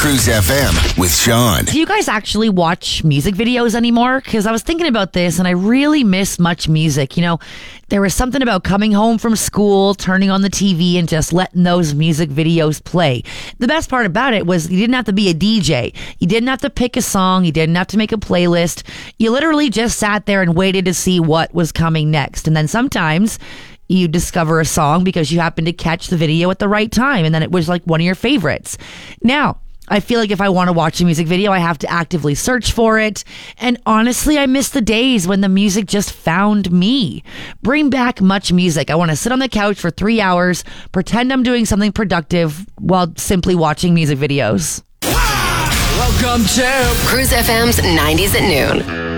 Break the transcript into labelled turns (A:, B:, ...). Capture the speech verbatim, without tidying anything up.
A: Cruise F M with Sean.
B: Do you guys actually watch music videos anymore? Because I was thinking about this and I really miss much music. You know, there was something about coming home from school, turning on the T V and just letting those music videos play. The best part about it was you didn't have to be a D J. You didn't have to pick a song. You didn't have to make a playlist. You literally just sat there and waited to see what was coming next. And then sometimes you discover a song because you happen to catch the video at the right time, and then it was like one of your favorites. Now, I feel like if I want to watch a music video, I have to actively search for it. And honestly, I miss the days when the music just found me. Bring back much music. I want to sit on the couch for three hours, pretend I'm doing something productive while simply watching music videos.
C: Welcome to
D: Cruise F M's nineties at noon.